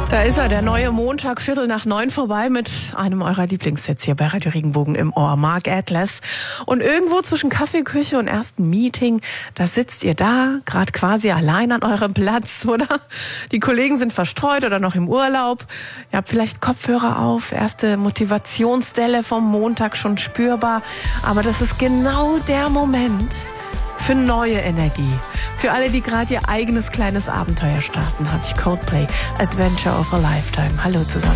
Da ist er, der neue Montag, 8:15 vorbei mit einem eurer Lieblingshits hier bei Radio Regenbogen im Ohr, Mark Atlas. Und irgendwo zwischen Kaffeeküche und ersten Meeting, da sitzt ihr da, gerade quasi allein an eurem Platz, oder? Die Kollegen sind verstreut oder noch im Urlaub. Ihr habt vielleicht Kopfhörer auf, erste Motivationsdelle vom Montag schon spürbar. Aber das ist genau der Moment für neue Energie. Für alle, die gerade ihr eigenes kleines Abenteuer starten, habe ich Coldplay, Adventure of a Lifetime. Hallo zusammen.